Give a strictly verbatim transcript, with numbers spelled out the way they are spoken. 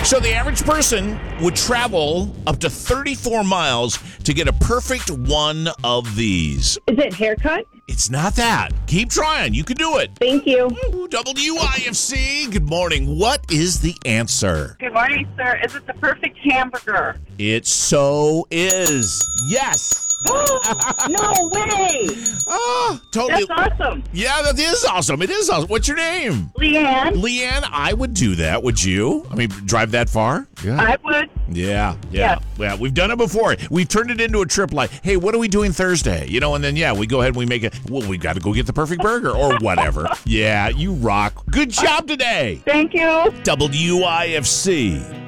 So the average person would travel up to thirty-four miles to get a perfect one of these. Is it haircut? It's not that. Keep trying. You can do it. Thank you. W I F C, good morning. What is the answer? Good morning, sir. Is it the perfect hamburger? It so is. Yes. No way! Oh, totally. That's awesome. Yeah, that is awesome. It is awesome. What's your name? Leanne, Leanne, I would do that. Would you? I mean, drive that far? Yeah. I would. Yeah, yeah, yeah. We've done it before. We've turned it into a trip like, hey, what are we doing Thursday? You know, and then, yeah, we go ahead and we make it. Well, we got to go get the perfect burger or whatever. Yeah, you rock. Good job today. Thank you. W I F C.